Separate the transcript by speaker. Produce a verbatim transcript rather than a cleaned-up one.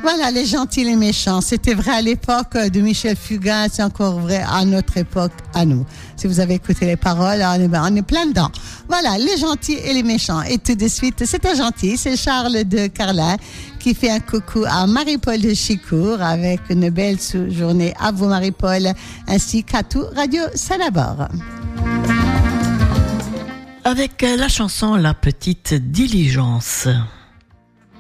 Speaker 1: Voilà, les gentils, les méchants. C'était vrai à l'époque de Michel Fugain, c'est encore vrai à notre époque, à nous. Si vous avez écouté les paroles, on est, on est plein dedans. Voilà, les gentils et les méchants. Et tout de suite, c'est un gentil, c'est Charles de Carlin qui fait un coucou à Marie-Paul de Chicourt avec une belle journée à vous, Marie-Paul, ainsi qu'à tout Radio Salabor.
Speaker 2: Avec la chanson La Petite Diligence.